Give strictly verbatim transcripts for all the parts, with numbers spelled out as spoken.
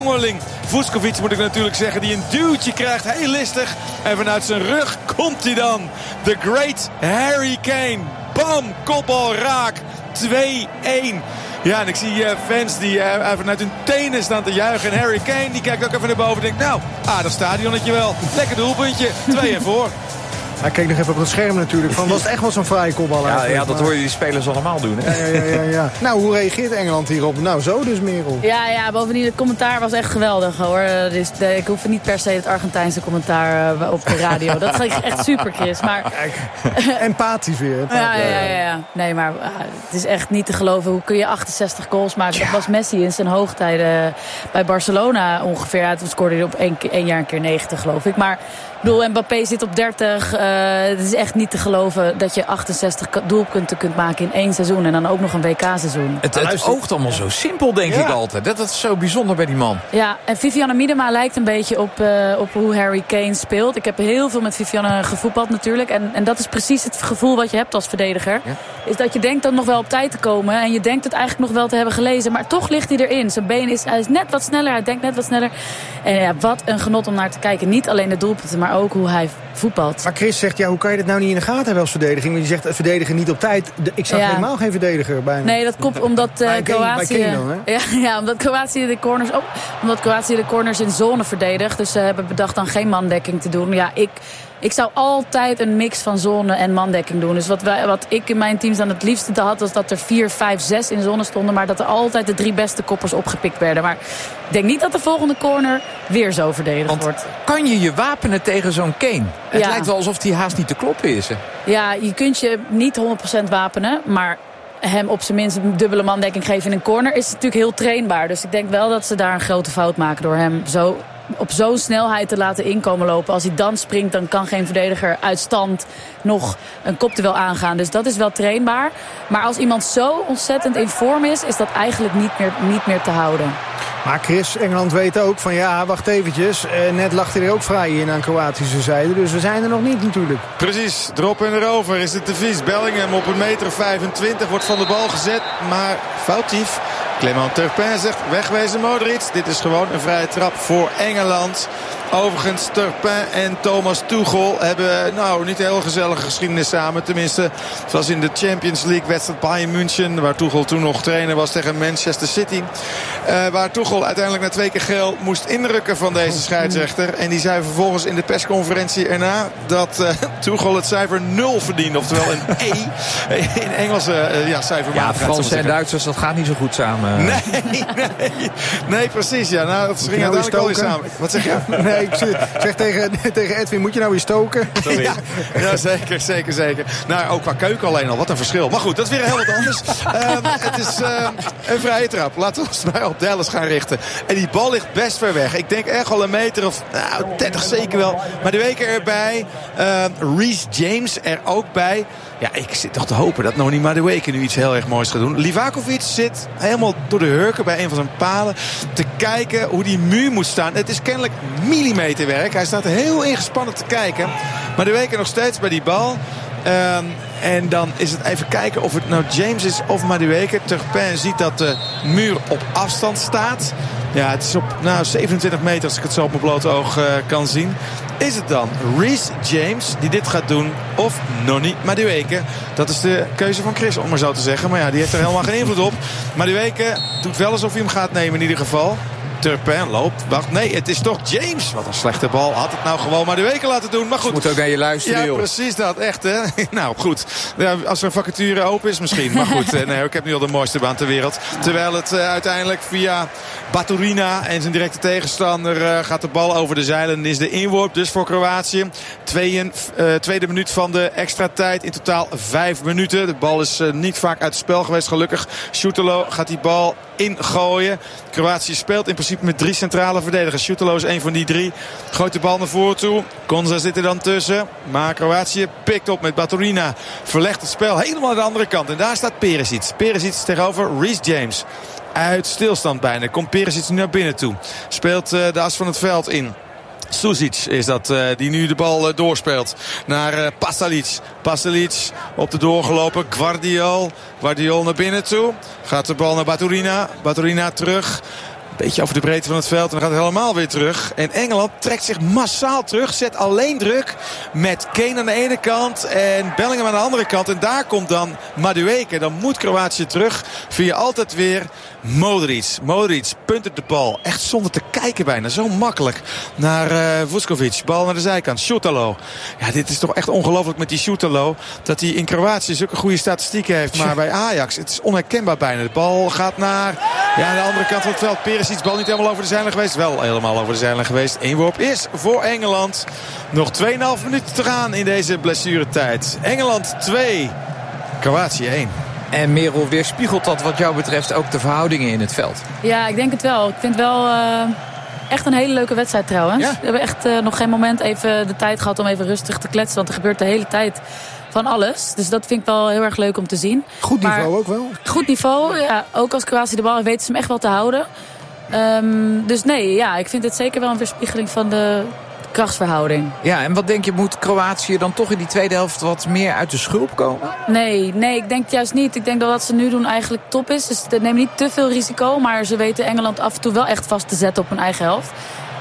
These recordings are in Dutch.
Jongeling Vuskovic moet ik natuurlijk zeggen, die een duwtje krijgt, heel listig. En vanuit zijn rug komt hij dan. The great Harry Kane. Bam, kopbal raak. twee-een. Ja, en ik zie uh, fans die uh, vanuit hun tenen staan te juichen. En Harry Kane, die kijkt ook even naar boven en denkt, nou, aardig stadionnetje wel. Lekker doelpuntje. twee-een voor. Hij keek nog even op het scherm natuurlijk. Van, was het echt wel zo'n fraaie kopbal? Ja, ja, dat hoor je die spelers allemaal doen. Hè? Ja, ja, ja, ja. Nou, hoe reageert Engeland hierop? Nou, zo dus, Merel. Ja, ja, bovendien het commentaar was echt geweldig, hoor. Dus de, ik hoef niet per se het Argentijnse commentaar uh, op de radio. Dat is echt super, Chris. Maar empathisch weer. Empathisch. Ja, ja, ja, ja. Nee, maar uh, het is echt niet te geloven. Hoe kun je achtenzestig goals maken? Ja. Dat was Messi in zijn hoogtijden bij Barcelona ongeveer. Ja, toen scoorde hij op één, één jaar een keer negentig, geloof ik. Maar ik bedoel, Mbappé zit op dertig. Uh, het is echt niet te geloven dat je achtenzestig doelpunten kunt maken in één seizoen. En dan ook nog een W K-seizoen. Het, het oogt allemaal zo simpel, denk ja. ik altijd. Dat, dat is zo bijzonder bij die man. Ja, en Vivianne Miedema lijkt een beetje op, uh, op hoe Harry Kane speelt. Ik heb heel veel met Vivianne gevoetbald natuurlijk. En, en dat is precies het gevoel wat je hebt als verdediger. Ja. Is dat je denkt dan nog wel op tijd te komen. En je denkt het eigenlijk nog wel te hebben gelezen. Maar toch ligt hij erin. Zijn been is, hij is net wat sneller. Hij denkt net wat sneller. En ja, wat een genot om naar te kijken. Niet alleen de doelpunten, maar ook hoe hij voetbalt. Maar Chris zegt, ja, hoe kan je dit nou niet in de gaten hebben als verdediging? Want je zegt, verdedigen niet op tijd. Ik zag ja. helemaal geen verdediger bij me. Nee, dat komt omdat uh, Kroatië... Bij Kane dan, hè? Ja, ja, omdat Kroatië de corners... Oh, omdat Kroatië de corners in zone verdedigt. Dus ze uh, hebben bedacht dan geen mandekking te doen. Ja, ik... Ik zou altijd een mix van zone en mandekking doen. Dus wat, wij, wat ik in mijn teams dan het liefste had, was dat er vier, vijf, zes in zone stonden. Maar dat er altijd de drie beste koppers opgepikt werden. Maar ik denk niet dat de volgende corner weer zo verdedigd Want wordt. Kan je je wapenen tegen zo'n Kane? Het ja. lijkt wel alsof die haast niet te kloppen is. Hè? Ja, je kunt je niet honderd procent wapenen. Maar hem op zijn minst een dubbele mandekking geven in een corner is natuurlijk heel trainbaar. Dus ik denk wel dat ze daar een grote fout maken door hem zo op zo'n snelheid te laten inkomen lopen. Als hij dan springt, dan kan geen verdediger uit stand nog een kopduel aangaan. Dus dat is wel trainbaar. Maar als iemand zo ontzettend in vorm is, is dat eigenlijk niet meer, niet meer te houden. Maar Chris, Engeland weet ook van ja, wacht eventjes. Eh, net lag hij er ook vrij in aan Kroatische zijde. Dus we zijn er nog niet natuurlijk. Precies, erop en erover is het te vies. Bellingham op een meter vijfentwintig wordt van de bal gezet. Maar foutief. Clément Turpin zegt wegwezen Modric. Dit is gewoon een vrije trap voor Engeland. Overigens, Turpin en Thomas Tuchel hebben nou niet een heel gezellige geschiedenis samen. Tenminste, het was in de Champions League wedstrijd Bayern München, waar Tuchel toen nog trainer was tegen Manchester City. Uh, waar Tuchel uiteindelijk na twee keer geel moest inrukken van deze scheidsrechter. En die zei vervolgens in de persconferentie erna dat uh, Tuchel het cijfer nul verdiende. Oftewel een E in Engelse uh, ja, cijfermaat. Ja, Fransen en Duitsers, dat gaat niet zo goed samen. Nee, nee, nee precies. Ja, nou, dat ging nou uiteindelijk al weer samen. Wat zeg je? Nee, ik zeg tegen, tegen Edwin, moet je nou weer stoken? Ja, ja, zeker, zeker, zeker. Nou, ook qua keuken alleen al, wat een verschil. Maar goed, dat is weer heel wat anders. uh, het is uh, een vrije trap. Laten we ons maar op Dallas gaan richten. En die bal ligt best ver weg. Ik denk echt al een meter of nou, dertig zeker wel. Maar de weken erbij. Uh, Reece James er ook bij. Ja, ik zit toch te hopen dat Noni Madueke nu iets heel erg moois gaat doen. Livakovic zit helemaal door de hurken bij een van zijn palen te kijken hoe die muur moet staan. Het is kennelijk millimeterwerk. Hij staat heel ingespannen te kijken. Madueke nog steeds bij die bal. Um, en dan is het even kijken of het nou James is of Madueke. Turpin ziet dat de muur op afstand staat. Ja, het is op nou, zevenentwintig meter als ik het zo op mijn blote oog uh, kan zien. Is het dan Reece James die dit gaat doen of Noni Madueke? Dat is de keuze van Chris, om maar zo te zeggen. Maar ja, die heeft er helemaal geen invloed op. Madueke doet wel alsof hij hem gaat nemen in ieder geval. Turpin loopt. Wacht, nee, het is toch James. Wat een slechte bal. Had het nou gewoon maar de weken laten doen. Maar goed. Moet ook naar je luisteren, ja, joh. precies dat. Echt, hè. Nou, goed. Ja, als er een vacature open is misschien. Maar goed, nee, ik heb nu al de mooiste baan ter wereld. Terwijl het uh, uiteindelijk via Baturina en zijn directe tegenstander uh, gaat de bal over de zeilen. En is de inworp dus voor Kroatië. Tweeën, uh, tweede minuut van de extra tijd. In totaal vijf minuten. De bal is uh, niet vaak uit het spel geweest, gelukkig. Schutelo gaat die bal ingooien. Kroatië speelt in principe met drie centrale verdedigers. Schutelo is een van die drie. Gooit de bal naar voren toe. Konza zit er dan tussen. Maar Kroatië pikt op met Baturina. Verlegt het spel helemaal naar de andere kant. En daar staat Perisic. Perisic tegenover Reece James. Uit stilstand bijna. Komt Perisic nu naar binnen toe. Speelt uh, de as van het veld in. Susic is dat, uh, die nu de bal uh, doorspeelt naar uh, Pasalic. Pasalic op de doorgelopen. Gvardiol. Gvardiol naar binnen toe. Gaat de bal naar Baturina. Baturina terug. Beetje over de breedte van het veld. En dan gaat het helemaal weer terug. En Engeland trekt zich massaal terug. Zet alleen druk met Kane aan de ene kant. En Bellingham aan de andere kant. En daar komt dan Madueke. Dan moet Kroatië terug. Via altijd weer Modric. Modric puntert de bal. Echt zonder te kijken bijna. Zo makkelijk. Naar uh, Vuskovic. Bal naar de zijkant. Šutalo. Ja, dit is toch echt ongelooflijk met die Šutalo. Dat hij in Kroatië zulke goede statistieken heeft. Maar bij Ajax, het is onherkenbaar bijna. De bal gaat naar ja, aan de andere kant van het veld. Perisic, bal niet helemaal over de zijlijn geweest. Wel helemaal over de zijlijn geweest. Inworp is voor Engeland. Nog twee komma vijf minuten te gaan in deze blessuretijd. Engeland twee. Kroatië één. En Merel, weerspiegelt dat wat jou betreft ook de verhoudingen in het veld? Ja, ik denk het wel. Ik vind het wel uh, echt een hele leuke wedstrijd trouwens. Ja. We hebben echt uh, nog geen moment even de tijd gehad om even rustig te kletsen. Want er gebeurt de hele tijd van alles. Dus dat vind ik wel heel erg leuk om te zien. Goed niveau maar, ook wel. Goed niveau, ja. Ook als Kroatië de bal heeft, weten ze hem echt wel te houden. Um, dus nee, ja, ik vind het zeker wel een weerspiegeling van de krachtsverhouding. Ja, en wat denk je, moet Kroatië dan toch in die tweede helft wat meer uit de schulp komen? Nee, nee, ik denk juist niet. Ik denk dat wat ze nu doen eigenlijk top is. Dus ze nemen niet te veel risico, maar ze weten Engeland af en toe wel echt vast te zetten op hun eigen helft.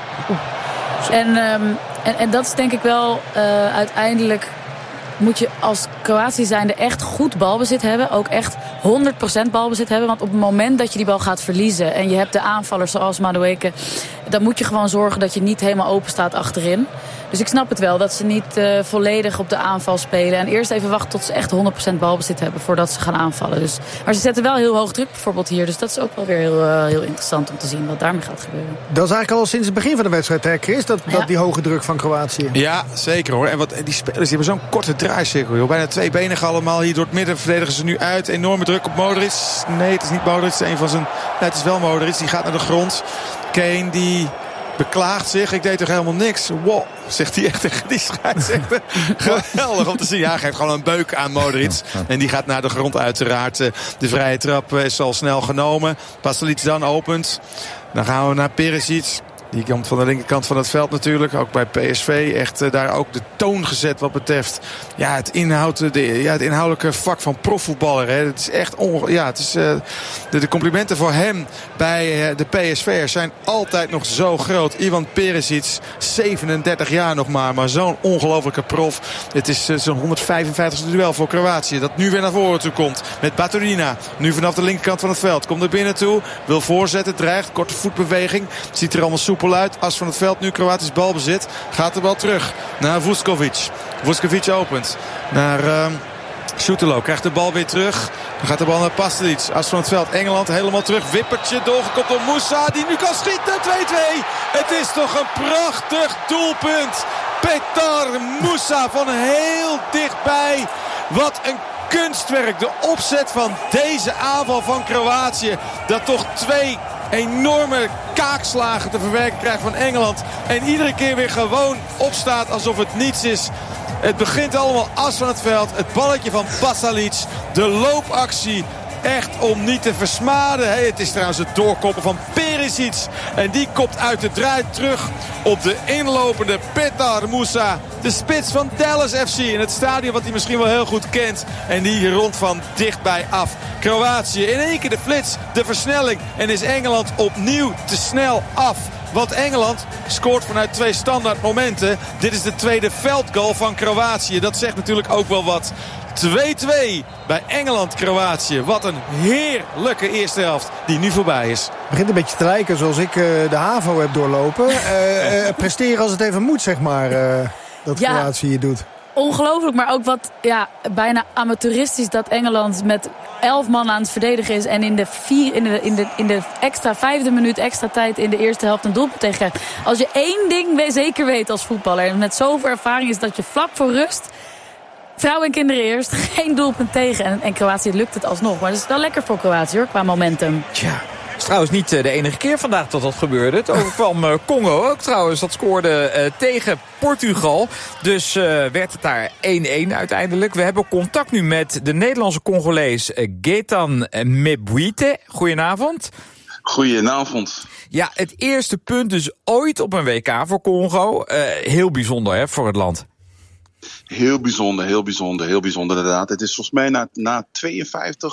En, um, en, en dat is denk ik wel uh, uiteindelijk moet je als Kroatië zijnde echt goed balbezit hebben. Ook echt honderd procent balbezit hebben. Want op het moment dat je die bal gaat verliezen en je hebt de aanvallers zoals Madueke, dan moet je gewoon zorgen dat je niet helemaal open staat achterin. Dus ik snap het wel dat ze niet uh, volledig op de aanval spelen. En eerst even wachten tot ze echt honderd procent balbezit hebben voordat ze gaan aanvallen. Dus, maar ze zetten wel heel hoog druk bijvoorbeeld hier. Dus dat is ook wel weer heel, uh, heel interessant om te zien wat daarmee gaat gebeuren. Dat is eigenlijk al sinds het begin van de wedstrijd, hè, Chris? Dat, ja. dat die hoge druk van Kroatië. Ja, zeker hoor. En wat, die spelers die hebben zo'n korte draaicirkel, joh. Bijna tweebenig allemaal. Hier door het midden verdedigen ze nu uit. Enorme druk op Modric. Nee, het is niet Modric. Het is een van zijn... Nee, het is wel Modric. Die gaat naar de grond. Kane, die beklaagt zich. Ik deed toch helemaal niks. Wow, zegt hij echt tegen die scheidsrechter. Geweldig om te zien. Ja, hij geeft gewoon een beuk aan Modric. En die gaat naar de grond uiteraard. De vrije trap is al snel genomen. Pasalic dan opent. Dan gaan we naar Perisic. Die komt van de linkerkant van het veld natuurlijk. Ook bij P S V. Echt uh, daar ook de toon gezet wat betreft ja, het, inhoud, de, ja, het inhoudelijke vak van profvoetballer. Hè. Het is echt onge- ja, het is, uh, de, de complimenten voor hem bij uh, de P S V'ers zijn altijd nog zo groot. Ivan Perisic, zevenendertig jaar nog maar. Maar zo'n ongelofelijke prof. Het is uh, zo'n honderdvijfenvijftigste duel voor Kroatië. Dat nu weer naar voren toe komt. Met Baturina. Nu vanaf de linkerkant van het veld. Komt er binnen toe. Wil voorzetten. Dreigt. Korte voetbeweging. Ziet er allemaal soepel uit. As van het veld nu Kroatisch balbezit. Gaat de bal terug naar Vuskovic. Vuskovic opent naar uh, Šutalo. Krijgt de bal weer terug. Dan gaat de bal naar Pasalic. As van het veld. Engeland helemaal terug. Wippertje doorgekopt door Moussa. Die nu kan schieten. twee-twee. Het is toch een prachtig doelpunt. Petar Moussa van heel dichtbij. Wat een kunstwerk. De opzet van deze aanval van Kroatië. Dat toch twee enorme kaakslagen te verwerken krijgt van Engeland. En iedere keer weer gewoon opstaat alsof het niets is. Het begint allemaal as van het veld. Het balletje van Pasalic. De loopactie. Echt om niet te versmaden. Hey, het is trouwens het doorkoppen van Perisic. En die kopt uit de draai terug op de inlopende Petar Moussa. De spits van Dallas F C. In het stadion wat hij misschien wel heel goed kent. En die rond van dichtbij af. Kroatië in één keer de flits. De versnelling. En is Engeland opnieuw te snel af. Want Engeland scoort vanuit twee standaard momenten. Dit is de tweede veldgoal van Kroatië. Dat zegt natuurlijk ook wel wat. twee-twee bij Engeland-Kroatië. Wat een heerlijke eerste helft die nu voorbij is. Het begint een beetje te lijken zoals ik uh, de HAVO heb doorlopen. Uh, uh, presteren als het even moet, zeg maar. Uh, dat ja. Kroatië hier doet. Ongelooflijk, maar ook wat ja, bijna amateuristisch dat Engeland met elf man aan het verdedigen is. En in de, vier, in de, in de, in de extra vijfde minuut extra tijd in de eerste helft een doelpunt tegen krijgt. Als je één ding zeker weet als voetballer en met zoveel ervaring is dat je vlak voor rust, vrouwen en kinderen eerst, geen doelpunt tegen. En, en Kroatië lukt het alsnog. Maar dat is wel lekker voor Kroatië hoor, qua momentum. Tja. Het is trouwens niet de enige keer vandaag dat dat gebeurde. Het overkwam uh, Congo ook trouwens. Dat scoorde uh, tegen Portugal. Dus uh, werd het daar één-één uiteindelijk. We hebben contact nu met de Nederlandse Congolees uh, Gaetan Mebwite. Goedenavond. Goedenavond. Ja, het eerste punt dus ooit op een W K voor Congo. Uh, heel bijzonder hè, voor het land. Heel bijzonder, heel bijzonder, heel bijzonder inderdaad. Het is volgens mij na, na tweeënvijftig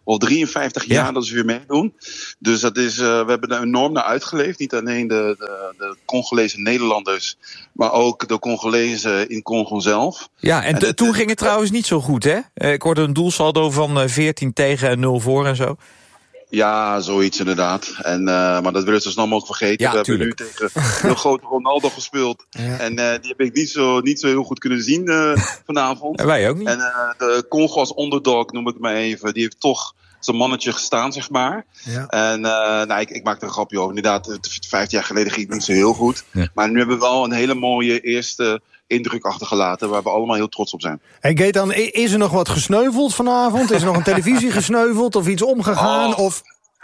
al drieënvijftig Ja. jaar dat ze weer meedoen. Dus dat is, uh, we hebben er enorm naar uitgeleefd. Niet alleen de, de, de Congolese Nederlanders, maar ook de Congolezen in Congo zelf. Ja, en, En t- het- toen ging het trouwens niet zo goed, hè? Uh, ik hoorde een doelsaldo van uh, veertien tegen en nul voor en zo. Ja, zoiets inderdaad. En, uh, maar dat willen ze zo snel mogelijk vergeten. Ja, we hebben tuurlijk. nu tegen een heel grote Ronaldo gespeeld. Ja. En uh, die heb ik niet zo, niet zo heel goed kunnen zien uh, vanavond. En wij ook niet. En uh, de Congo als underdog, noem ik het maar even, die heeft toch zijn mannetje gestaan, zeg maar. Ja. En uh, nou, ik, ik maak er een grapje over. Inderdaad, vijftien jaar geleden ging het niet zo heel goed. Ja. Maar nu hebben we wel een hele mooie eerste indruk achtergelaten, waar we allemaal heel trots op zijn. Hey Gaetan, i- is er nog wat gesneuveld vanavond? Is er nog een televisie gesneuveld of iets omgegaan? Oh. Of...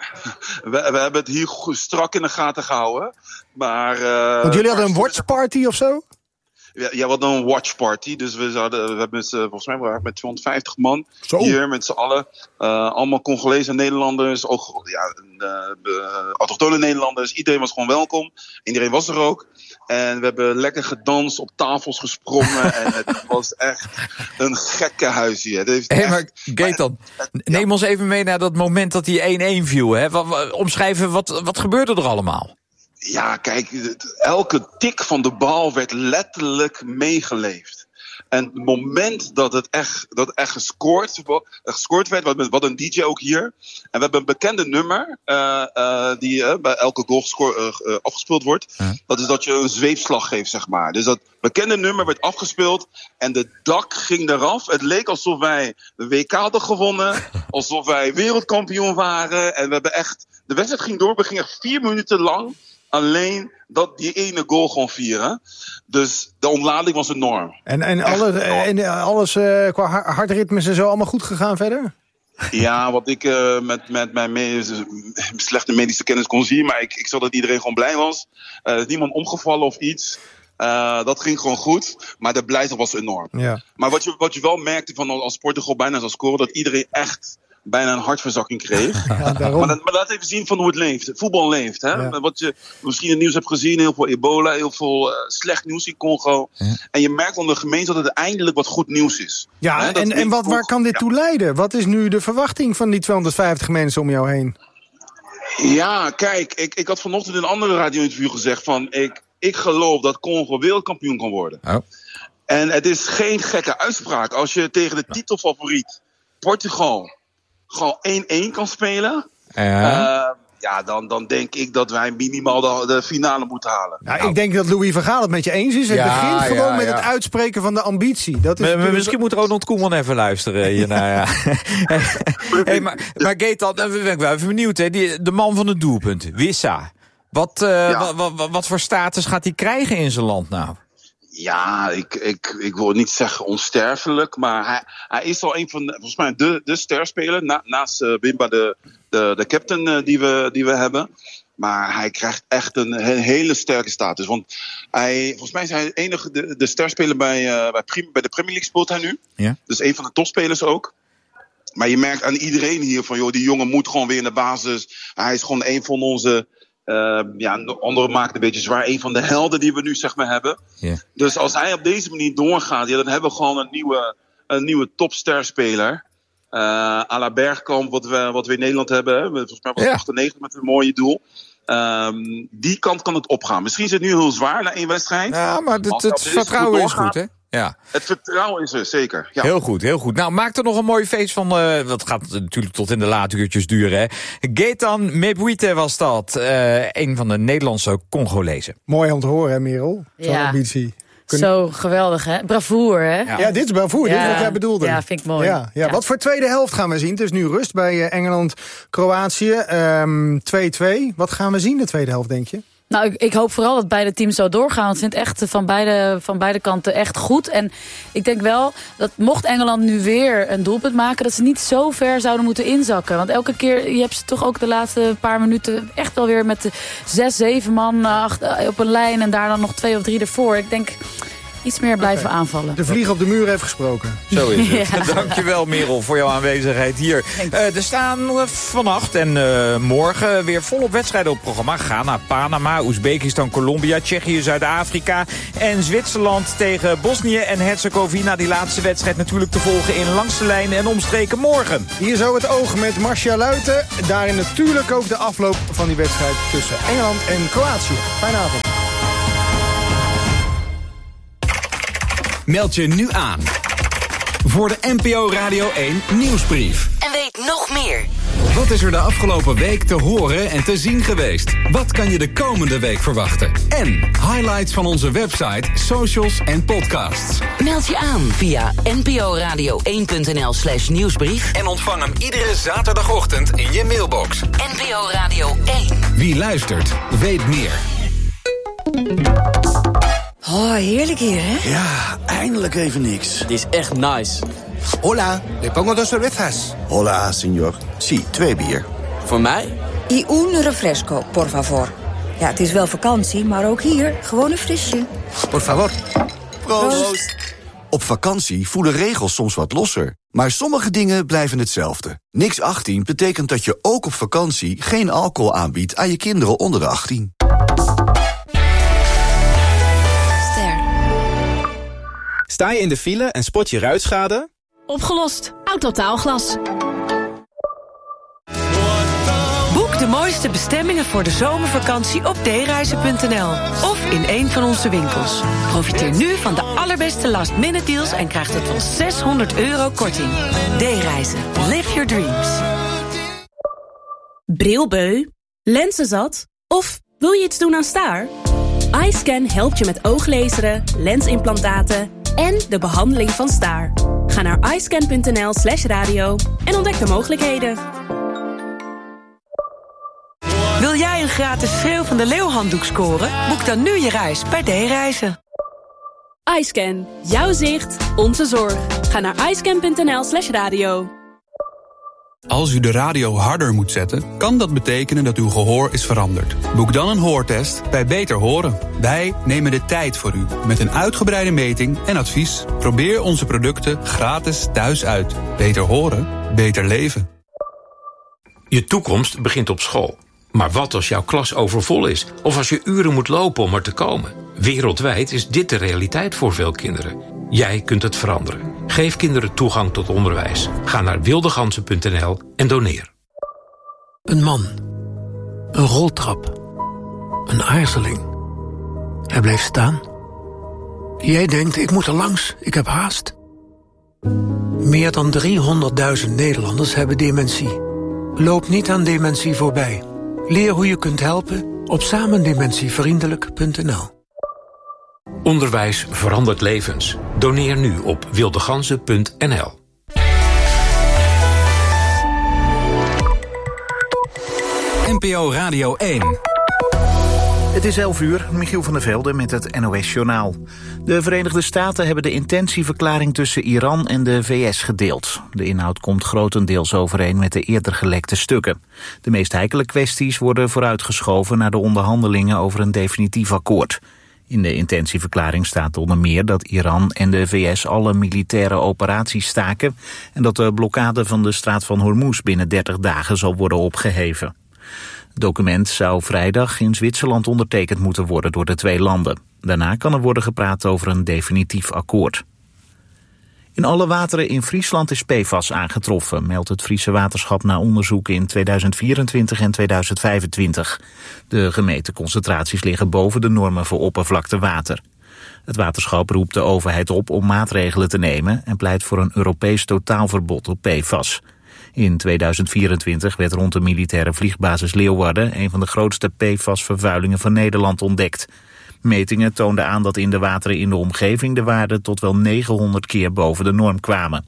We, we hebben het hier goed, strak in de gaten gehouden. Maar, uh, Want jullie hadden een watchparty of zo? Ja, ja, we hadden een watchparty. Dus we, zouden, we hebben met, uh, volgens mij waren we met tweehonderdvijftig man Zo. hier met z'n allen. Uh, allemaal Congolese Nederlanders, ook ja, uh, uh, autochtone Nederlanders. Iedereen was gewoon welkom. Iedereen was er ook. En we hebben lekker gedanst, op tafels gesprongen. En het was echt een gekke huis hier. Het heeft Hé, echt- maar Gaetan, neem ons even mee naar dat moment dat die één-één viel. Hè? Wat, wat- omschrijven, wat, wat gebeurde er allemaal? Ja, kijk, het- elke tik van de bal werd letterlijk meegeleefd. En het moment dat het echt, dat echt gescoord, gescoord werd, wat, wat een D J ook hier. En we hebben een bekende nummer uh, uh, die uh, bij elke goal gescoord, uh, uh, afgespeeld wordt. Ja. Dat is dat je een zweepslag geeft, zeg maar. Dus dat bekende nummer werd afgespeeld en de dak ging eraf. Het leek alsof wij de W K hadden gewonnen, alsof wij wereldkampioen waren. En we hebben echt, de wedstrijd ging door, we gingen echt vier minuten lang alleen dat die ene goal gewoon vieren. Dus de ontlading was enorm. En, en, alle, en alles uh, qua har- hartritmes en zo allemaal goed gegaan verder? Ja, wat ik uh, met, met mijn me- slechte medische kennis kon zien. Maar ik, ik zag dat iedereen gewoon blij was. Uh, niemand omgevallen of iets. Uh, dat ging gewoon goed. Maar de blijdschap was enorm. Ja. Maar wat je, wat je wel merkte van als Portugal bijna zou scoren, dat iedereen echt bijna een hartverzakking kreeg. Ja, daarom. Maar, dat, maar laat even zien van hoe het leeft. Voetbal leeft. Hè? Ja. Wat je misschien in het nieuws hebt gezien. Heel veel ebola, heel veel uh, slecht nieuws in Congo. Ja. En je merkt van de gemeente dat het eindelijk wat goed nieuws is. Ja, Hè, dat en, en wat, waar kan dit ja. toe leiden? Wat is nu de verwachting van die tweehonderdvijftig mensen om jou heen? Ja, kijk, ik, ik had vanochtend in een andere radio-interview gezegd van ik, ik geloof dat Congo wereldkampioen kan worden. Oh. En het is geen gekke uitspraak. Als je tegen de titelfavoriet Portugal gewoon één-één kan spelen, Ja. uh, ja, dan, dan denk ik dat wij minimaal de, de finale moeten halen. Nou, ik denk dat Louis van Gaal het met je eens is. Het Ja, begint gewoon ja, met ja. het uitspreken van de ambitie. Dat is Maar- maar natuurlijk- misschien moet Ronald Koeman even luisteren hiernaar. Ja. Hey, maar, maar Gaetan, dan ben ik wel even benieuwd. Hè? Die, de man van het doelpunt, Wissa. Wat, uh, Ja. wat, wat, wat, wat voor status gaat hij krijgen in zijn land nou? Ja, ik, ik, ik wil niet zeggen onsterfelijk, maar hij, hij is al een van de, volgens mij de, de sterspeler, na, naast uh, Wimba de, de, de captain uh, die, we, die we hebben. Maar hij krijgt echt een he- hele sterke status. Want hij, volgens mij is hij de enige de, de sterspeler bij, uh, bij, prim, bij de Premier League speelt hij nu. Ja. Dus een van de topspelers ook. Maar je merkt aan iedereen hier van, joh, die jongen moet gewoon weer in de basis. Hij is gewoon een van onze, uh, ja, de andere maakt een beetje zwaar, een van de helden die we nu zeg maar hebben. Ja. Dus als hij op deze manier doorgaat, ja, dan hebben we gewoon een nieuwe, een nieuwe topsterspeler. Uh, à la Bergkamp, wat we, wat we in Nederland hebben. Hè. Volgens mij was het Ja. achtennegentig met een mooie doel. Um, die kant kan het opgaan. Misschien is het nu heel zwaar na één wedstrijd. Ja, maar het, als hij het op deze vertrouwen is doorgaat, goed, hè? Ja. Het vertrouwen is er, zeker. Ja. Heel goed, heel goed. Nou, maak er nog een mooi feest van. Uh, dat gaat natuurlijk tot in de late uurtjes duren, hè. Gaetan Mebwite was dat. Uh, een van de Nederlandse Congolezen. Mooi om te horen, hè, Merel? Zo'n Ja. ambitie. Kun- Zo geweldig, hè? Bravoer, hè? Ja. Ja, dit is wel voor. Dit is wat jij bedoelde. Ja, vind ik mooi. Ja, ja. Ja. Wat voor tweede helft gaan we zien? Het is nu rust bij uh, Engeland-Kroatië. Um, twee-twee. Wat gaan we zien de tweede helft, denk je? Nou, ik, ik hoop vooral dat beide teams zo doorgaan. Want ik vind het echt van beide, van beide kanten echt goed. En ik denk wel dat mocht Engeland nu weer een doelpunt maken, dat ze niet zo ver zouden moeten inzakken. Want elke keer, je hebt ze toch ook de laatste paar minuten echt wel weer met de zes, zeven man uh, achter, op een lijn. En daar dan nog twee of drie ervoor. Ik denk, iets meer blijven Okay. aanvallen. De vlieg op de muur heeft gesproken. Zo is het. Ja. Dankjewel Merel voor jouw aanwezigheid hier. Uh, er staan uh, vannacht en uh, morgen weer volop wedstrijden op het programma. Ghana, Panama, Oezbekistan, Colombia, Tsjechië, Zuid-Afrika en Zwitserland tegen Bosnië en Herzegovina. Die laatste wedstrijd natuurlijk te volgen in Langs de Lijn en omstreken morgen. Hier zo het oog met Marcia Luiten. Daarin natuurlijk ook de afloop van die wedstrijd tussen Engeland en Kroatië. Fijne avond. Meld je nu aan voor de N P O Radio één Nieuwsbrief. En weet nog meer. Wat is er de afgelopen week te horen en te zien geweest? Wat kan je de komende week verwachten? En highlights van onze website, socials en podcasts. Meld je aan via nporadio één punt n l slash nieuwsbrief. En ontvang hem iedere zaterdagochtend in je mailbox. N P O Radio één. Wie luistert, weet meer. Oh, heerlijk hier, hè? Ja, eindelijk even niks. Het is echt nice. Hola, le pongo dos cervezas. Hola, señor. Sí, twee bier. Voor mij? Y un refresco, por favor. Ja, het is wel vakantie, maar ook hier gewoon een frisje. Por favor. Proost. Proost. Op vakantie voelen regels soms wat losser. Maar sommige dingen blijven hetzelfde. Niks achttien betekent dat je ook op vakantie geen alcohol aanbiedt aan je kinderen onder de achttien. Sta je in de file en spot je ruitschade? Opgelost. Autotaalglas. Boek de mooiste bestemmingen voor de zomervakantie op d reizen punt n l of in een van onze winkels. Profiteer nu van de allerbeste last-minute deals en krijg tot wel zeshonderd euro korting. D-reizen. Live your dreams. Brilbeu? Lenzenzat? Of wil je iets doen aan staar? iScan helpt je met ooglezeren, lensimplantaten en de behandeling van staar. Ga naar iscan punt n l slash radio en ontdek de mogelijkheden. Wil jij een gratis Schreeuw van de Leeuw handdoek scoren? Boek dan nu je reis bij D-reizen. iScan. Jouw zicht, onze zorg. Ga naar iscan punt n l slash radio. Als u de radio harder moet zetten, kan dat betekenen dat uw gehoor is veranderd. Boek dan een hoortest bij Beter Horen. Wij nemen de tijd voor u met een uitgebreide meting en advies. Probeer onze producten gratis thuis uit. Beter horen, beter leven. Je toekomst begint op school. Maar wat als jouw klas overvol is? Of als je uren moet lopen om er te komen? Wereldwijd is dit de realiteit voor veel kinderen. Jij kunt het veranderen. Geef kinderen toegang tot onderwijs. Ga naar wildegansen punt n l en doneer. Een man. Een roltrap. Een aarzeling. Hij bleef staan. Jij denkt, ik moet er langs, ik heb haast. Meer dan driehonderdduizend Nederlanders hebben dementie. Loop niet aan dementie voorbij. Leer hoe je kunt helpen op samendementievriendelijk punt n l. Onderwijs verandert levens. Doneer nu op wildegansen punt n l. N P O Radio één. Het is elf uur, Michiel van der Velde met het N O S-journaal. De Verenigde Staten hebben de intentieverklaring tussen Iran en de V S gedeeld. De inhoud komt grotendeels overeen met de eerder gelekte stukken. De meest heikele kwesties worden vooruitgeschoven naar de onderhandelingen over een definitief akkoord. In de intentieverklaring staat onder meer dat Iran en de V S alle militaire operaties staken en dat de blokkade van de straat van Hormuz binnen dertig dagen zal worden opgeheven. Het document zou vrijdag in Zwitserland ondertekend moeten worden door de twee landen. Daarna kan er worden gepraat over een definitief akkoord. In alle wateren in Friesland is P F A S aangetroffen, meldt het Friese Waterschap na onderzoeken in tweeduizend vierentwintig en tweeduizend vijfentwintig. De gemeten concentraties liggen boven de normen voor oppervlaktewater. Het waterschap roept de overheid op om maatregelen te nemen en pleit voor een Europees totaalverbod op P F A S. In tweeduizend vierentwintig werd rond de militaire vliegbasis Leeuwarden een van de grootste P F A S-vervuilingen van Nederland ontdekt. Metingen toonden aan dat in de wateren in de omgeving de waarden tot wel negenhonderd keer boven de norm kwamen.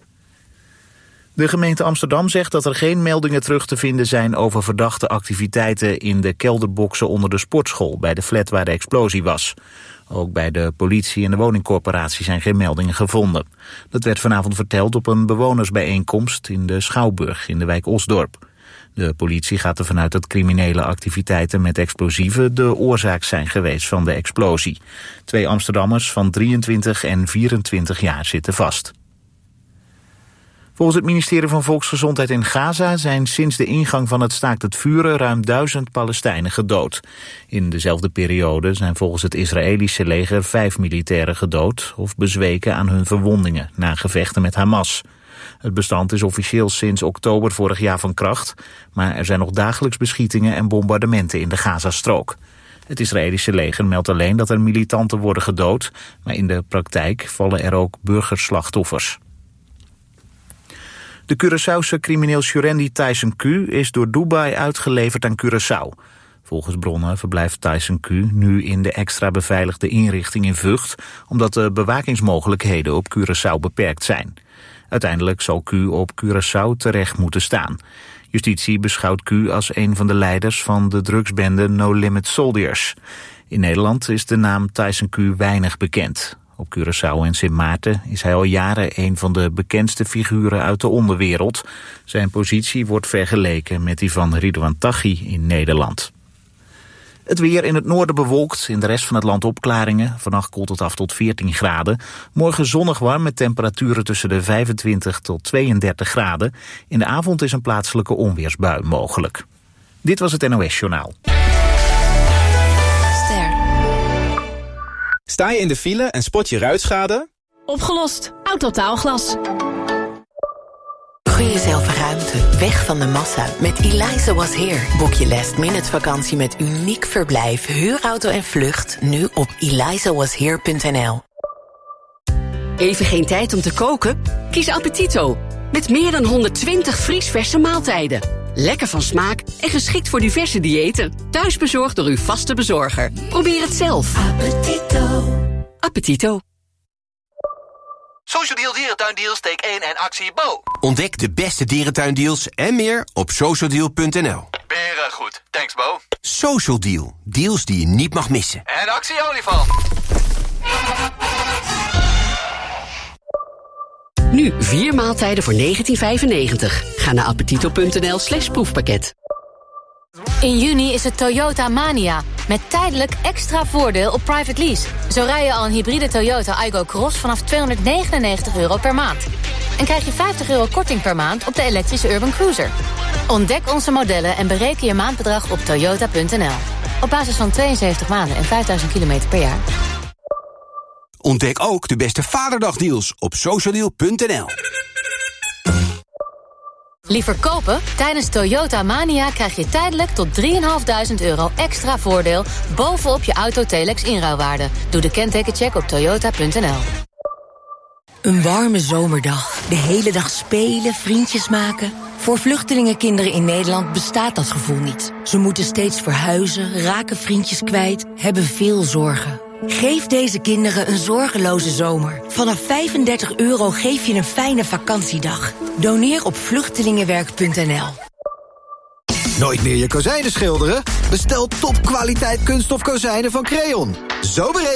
De gemeente Amsterdam zegt dat er geen meldingen terug te vinden zijn over verdachte activiteiten in de kelderboxen onder de sportschool bij de flat waar de explosie was. Ook bij de politie en de woningcorporatie zijn geen meldingen gevonden. Dat werd vanavond verteld op een bewonersbijeenkomst in de Schouwburg in de wijk Osdorp. De politie gaat ervan uit dat criminele activiteiten met explosieven de oorzaak zijn geweest van de explosie. Twee Amsterdammers van drieëntwintig en vierentwintig jaar zitten vast. Volgens het ministerie van Volksgezondheid in Gaza zijn sinds de ingang van het staakt het vuren ruim duizend Palestijnen gedood. In dezelfde periode zijn volgens het Israëlische leger vijf militairen gedood of bezweken aan hun verwondingen na gevechten met Hamas. Het bestand is officieel sinds oktober vorig jaar van kracht, maar er zijn nog dagelijks beschietingen en bombardementen in de Gazastrook. Het Israëlische leger meldt alleen dat er militanten worden gedood, maar in de praktijk vallen er ook burgerslachtoffers. De Curaçaose crimineel Surendi Tyson Q is door Dubai uitgeleverd aan Curaçao. Volgens bronnen verblijft Tyson Q nu in de extra beveiligde inrichting in Vught, omdat de bewakingsmogelijkheden op Curaçao beperkt zijn. Uiteindelijk zal Q op Curaçao terecht moeten staan. Justitie beschouwt Q als een van de leiders van de drugsbende No Limit Soldiers. In Nederland is de naam Tyson Q weinig bekend. Op Curaçao en Sint Maarten is hij al jaren een van de bekendste figuren uit de onderwereld. Zijn positie wordt vergeleken met die van Ridwan Taghi in Nederland. Het weer in het noorden bewolkt, in de rest van het land opklaringen. Vannacht koelt het af tot veertien graden. Morgen zonnig warm met temperaturen tussen de vijfentwintig tot tweeëndertig graden. In de avond is een plaatselijke onweersbui mogelijk. Dit was het N O S Journaal. Sta je in de file en spot je ruitschade? Opgelost. Autotaalglas. Gun jezelf ruimte, weg van de massa. Met Eliza Was Here. Boek je last minute vakantie met uniek verblijf, huurauto en vlucht nu op eliza was here punt n l. Even geen tijd om te koken? Kies Appetito. Met meer dan honderdtwintig vriesverse maaltijden. Lekker van smaak en geschikt voor diverse diëten. Thuisbezorgd door uw vaste bezorger. Probeer het zelf. Appetito. Appetito. Social Deal Dierentuindeals, steek één en actie Bo. Ontdek de beste dierentuindeals en meer op social deal punt n l. Beren goed, thanks Bo. Social Deal, deals die je niet mag missen. En actie olifant. Nu vier maaltijden voor negentien vijfennegentig. Ga naar appetito punt n l slash proefpakket. In juni is het Toyota Mania. Met tijdelijk extra voordeel op private lease. Zo rij je al een hybride Toyota Aygo Cross vanaf tweehonderdnegenennegentig euro per maand. En krijg je vijftig euro korting per maand op de elektrische Urban Cruiser. Ontdek onze modellen en bereken je maandbedrag op toyota punt n l. Op basis van tweeënzeventig maanden en vijfduizend kilometer per jaar. Ontdek ook de beste Vaderdagdeals op social deal punt n l. Liever kopen? Tijdens Toyota Mania krijg je tijdelijk tot drieduizend vijfhonderd euro extra voordeel bovenop je Auto-Telex inruilwaarde. Doe de kentekencheck op toyota punt n l. Een warme zomerdag. De hele dag spelen, vriendjes maken. Voor vluchtelingenkinderen in Nederland bestaat dat gevoel niet. Ze moeten steeds verhuizen, raken vriendjes kwijt, hebben veel zorgen. Geef deze kinderen een zorgeloze zomer. Vanaf vijfendertig euro geef je een fijne vakantiedag. Doneer op vluchtelingenwerk punt n l. Nooit meer je kozijnen schilderen? Bestel topkwaliteit kunststof kozijnen van Creon. Zo berekend